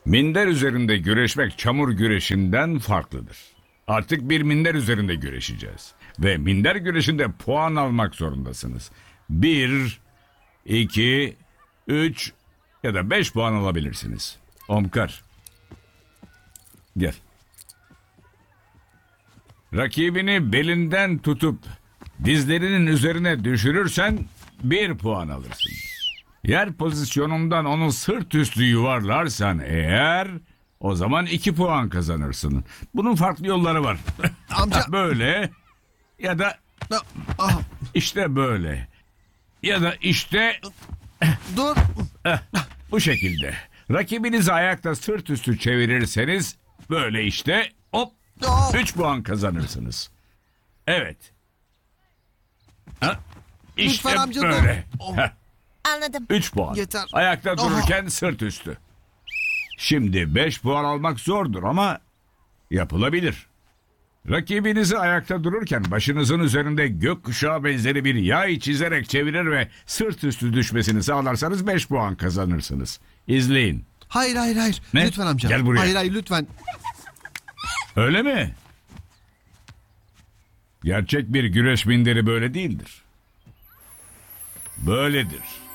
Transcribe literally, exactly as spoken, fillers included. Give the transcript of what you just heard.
Minder üzerinde güreşmek çamur güreşinden farklıdır. Artık bir minder üzerinde güreşeceğiz. Ve minder güreşinde puan almak zorundasınız. Bir, iki, üç ya da beş puan alabilirsiniz. Omkar. Gel. Rakibini belinden tutup dizlerinin üzerine düşürürsen bir puan alırsın. Yer pozisyonundan onu sırt üstü yuvarlarsan eğer, o zaman iki puan kazanırsın. Bunun farklı yolları var. Amca. Böyle ya da Ah, ah, işte böyle ya da işte dur. bu şekilde. Rakibinizi ayakta sırt üstü çevirirseniz böyle işte hop Ah. üç puan kazanırsınız. Evet. Ha? İşte Lütfen amca, dur. böyle. Oh. Heh. Anladım. Üç puan. Yeter. Ayakta Aha. dururken sırt üstü. Şimdi beş puan almak zordur ama yapılabilir. Rakibinizi ayakta dururken başınızın üzerinde gökkuşağı benzeri bir yay çizerek çevirir ve sırt üstü düşmesini sağlarsanız beş puan kazanırsınız. İzleyin. Hayır hayır hayır. Ne? Lütfen amca. Gel buraya. Hayır hayır lütfen. Öyle mi? Gerçek bir güreş minderi böyle değildir. Böyledir.